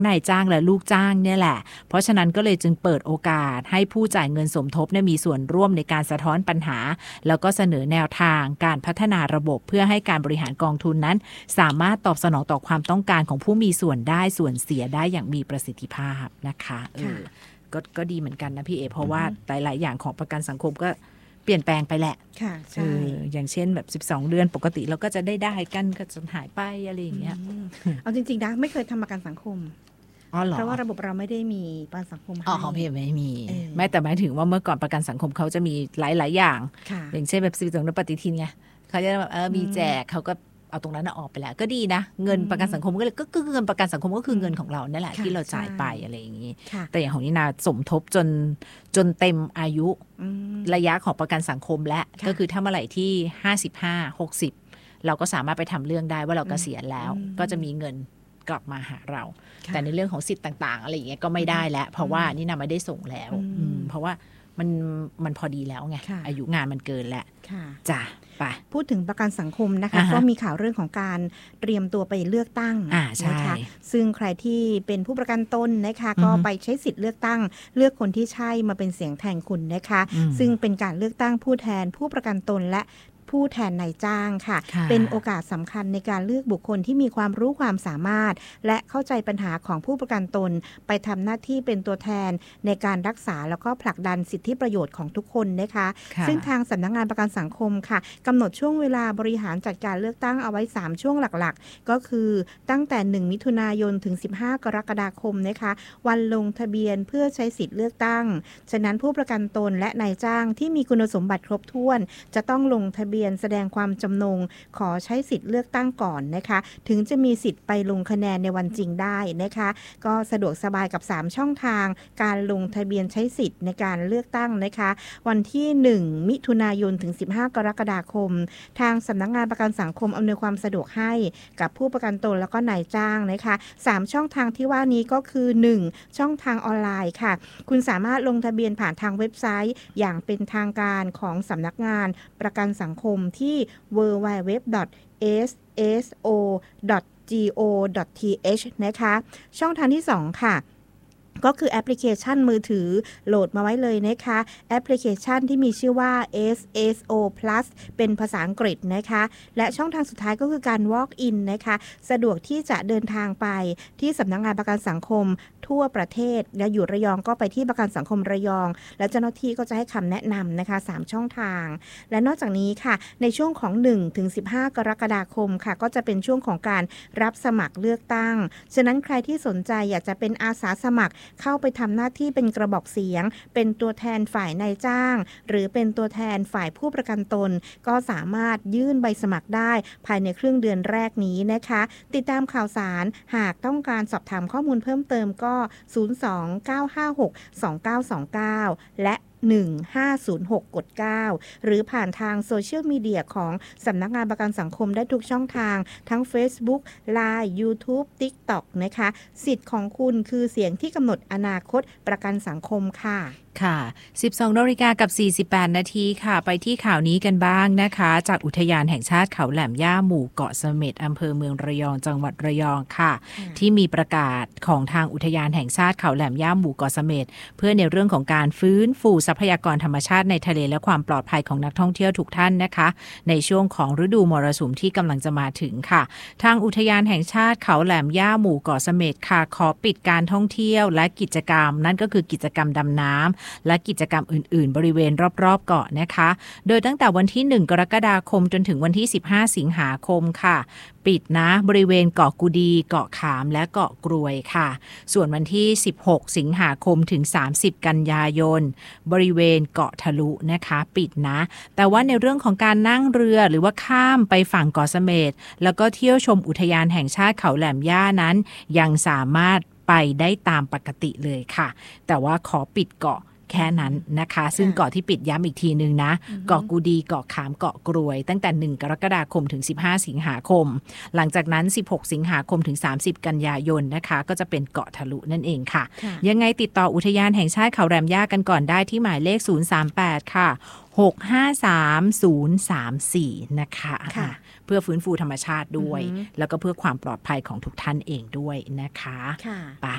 นายจ้างและลูกจ้างเนี่ยแหละเพราะฉะนั้นก็เลยจึงเปิดโอกาสให้ผู้จ่ายเงินสมทบเนี่ยมีส่วนร่วมในการสะท้อนปัญหาแล้วก็เสนอแนวทางการพัฒนาระบบเพื่อให้การบริหารกองทุนนั้นสามารถตอบสนองต่อความต้องการของผู้มีส่วนได้ส่วนเสียได้อย่างมีประสิทธิภาพนะคะก็ดีเหมือนกันนะพี่เอเพราะว่าหลายๆอย่างของประกันสังคมก็เปลี่ยนแปลงไปแหละค่ะใช่อย่างเช่นแบบ12เดือนปกติเราก็จะได้กันก็จะหายไปอะไรอย่างเงี้ยเอาจริงๆนะไม่เคยทำประกันสังคมเพราะว่าระบบเราไม่ได้มีประกันสังคมให้ของพี่ไม่มีไม่แต่หมายถึงว่าเมื่อก่อนประกันสังคมเขาจะมีหลายๆอย่างอย่างเช่นแบบ12เดือนปฏิทินไงเขาจะแบบมีแจกเขาก็เอาตรงนั้นออกไปแล้วก็ดีนะเงินประกันสังคมก็เลยก็คือเงินประกันสังคมก็คือเงินของเรานั่นแหละที่เราจ่ายไปอะไรอย่างนี้แต่อย่างของนินาสมทบจนเต็มอายุระยะของประกันสังคมและก็คือถ้าเมื่อไหร่ที่55-60เราก็สามารถไปทำเรื่องได้ว่าเราเกษียณแล้วก็จะมีเงินกลับมาหาเราแต่ในเรื่องของสิทธิ์ต่างๆอะไรอย่างเงี้ยก็ไม่ได้แล้วเพราะว่านินาไม่ได้ส่งแล้วเพราะว่ามันพอดีแล้วไงอายุงานมันเกินแล้วจ้ะพูดถึงประกันสังคมนะคะก็มีข่าวเรื่องของการเตรียมตัวไปเลือกตั้งนะคะซึ่งใครที่เป็นผู้ประกันตนนะคะก็ไปใช้สิทธิ์เลือกตั้งเลือกคนที่ใช่มาเป็นเสียงแทนคุณนะคะซึ่งเป็นการเลือกตั้งผู้แทนผู้ประกันตนและผู้แทนนายจ้างค่ะเป็นโอกาสสำคัญในการเลือกบุคคลที่มีความรู้ความสามารถและเข้าใจปัญหาของผู้ประกันตนไปทำหน้าที่เป็นตัวแทนในการรักษาแล้วก็ผลักดันสิทธิประโยชน์ของทุกคนนะคะซึ่งทางสำนักงานประกันสังคมค่ะกำหนดช่วงเวลาบริหารจัดการเลือกตั้งเอาไว้3ช่วงหลักๆก็คือตั้งแต่1มิถุนายนถึง15กรกฎาคมนะคะวันลงทะเบียนเพื่อใช้สิทธิเลือกตั้งฉะนั้นผู้ประกันตนและนายจ้างที่มีคุณสมบัติครบถ้วนจะต้องลงทะเบียนแสดงความจำนงขอใช้สิทธิ์เลือกตั้งก่อนนะคะถึงจะมีสิทธิ์ไปลงคะแนนในวันจริงได้นะคะก็สะดวกสบายกับ3ช่องทางการลงทะเบียนใช้สิทธิ์ในการเลือกตั้งนะคะวันที่1มิถุนายนถึง15กรกฎาคมทางสำนักงานประกันสังคมอำนวยความสะดวกให้กับผู้ประกันตนแล้วก็นายจ้างนะคะ3ช่องทางที่ว่านี้ก็คือ1ช่องทางออนไลน์ค่ะคุณสามารถลงทะเบียนผ่านทางเว็บไซต์อย่างเป็นทางการของสำนักงานประกันสังคมที่ www.sso.go.th นะคะช่องทางที่2ค่ะก็คือแอปพลิเคชันมือถือโหลดมาไว้เลยนะคะแอปพลิเคชันที่มีชื่อว่า SSO Plus เป็นภาษาอังกฤษนะคะและช่องทางสุดท้ายก็คือการ walk in นะคะสะดวกที่จะเดินทางไปที่สำนักงานประกันสังคมทั่วประเทศและอยู่ระยองก็ไปที่ประกันสังคมระยองและเจ้าหน้าที่ก็จะให้คำแนะนำนะคะ3ช่องทางและนอกจากนี้ค่ะในช่วงของ1ถึง15กรกฎาคมค่ะก็จะเป็นช่วงของการรับสมัครเลือกตั้งฉะนั้นใครที่สนใจอยากจะเป็นอาสาสมัครเข้าไปทำหน้าที่เป็นกระบอกเสียงเป็นตัวแทนฝ่ายนายจ้างหรือเป็นตัวแทนฝ่ายผู้ประกันตนก็สามารถยื่นใบสมัครได้ภายในครึ่งเดือนแรกนี้นะคะติดตามข่าวสารหากต้องการสอบถามข้อมูลเพิ่มเติมก็029562929และ1506กด9หรือผ่านทางโซเชียลมีเดียของสำนักงานประกันสังคมได้ทุกช่องทางทั้ง Facebook Line YouTube TikTok นะคะสิทธิ์ของคุณคือเสียงที่กำหนดอนาคตประกันสังคมค่ะค่ะ 12:48 นาทีค่ะไปที่ข่าวนี้กันบ้างนะคะจากอุทยานแห่งชาติเขาแหลมย่าหมู่เกาะเสม็ดอำเภอเมืองระยองจังหวัดระยองค่ะที่มีประกาศของทางอุทยานแห่งชาติเขาแหลมย่าหมู่เกาะเสม็ดเพื่อในเรื่องของการฟื้นฟูทรัพยากรธรรมชาติในทะเลและความปลอดภัยของนักท่องเที่ยวทุกท่านนะคะในช่วงของฤดูมรสุมที่กำลังจะมาถึงค่ะทางอุทยานแห่งชาติเขาแหลมย่าหมู่เกาะเสม็ดค่ะขอปิดการท่องเที่ยวและกิจกรรมนั่นก็คือกิจกรรมดำน้ำและกิจกรรมอื่นๆบริเวณรอบๆเกาะนะคะโดยตั้งแต่วันที่1กรกฎาคมจนถึงวันที่15สิงหาคมค่ะปิดนะบริเวณเกาะกูดีเกาะขามและเกาะกรวยค่ะส่วนวันที่16สิงหาคมถึง30กันยายนบริเวณเกาะทะลุนะคะปิดนะแต่ว่าในเรื่องของการนั่งเรือหรือว่าข้ามไปฝั่งเกาะเสม็ดแล้วก็เที่ยวชมอุทยานแห่งชาติเขาแหลมย่านั้นยังสามารถไปได้ตามปกติเลยค่ะแต่ว่าขอปิดเกาะแค่นั้นนะคะซึ่งเกาะที่ปิดย้ำอีกทีนึงนะเกาะกูดีเกาะขามเกาะกรวยตั้งแต่1กรกฎาคมถึง15สิงหาคมหลังจากนั้น16สิงหาคมถึง30กันยายนนะคะก็จะเป็นเกาะทะลุนั่นเองค่ะยังไงติดต่ออุทยานแห่งชาติเขาแหลมย่ากันก่อนได้ที่หมายเลข038ค่ะ653034นะคะเพื่อฟื้นฟูธรรมชาติด้วยแล้วก็เพื่อความปลอดภัยของทุกท่านเองด้วยนะคะไป